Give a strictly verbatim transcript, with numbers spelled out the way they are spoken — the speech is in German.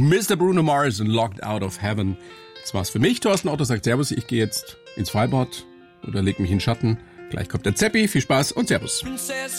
Mister Bruno Mars und Locked Out of Heaven. Das war's für mich. Thorsten Otto sagt Servus. Ich gehe jetzt ins Freibad oder leg mich in den Schatten. Gleich kommt der Zeppi. Viel Spaß und Servus.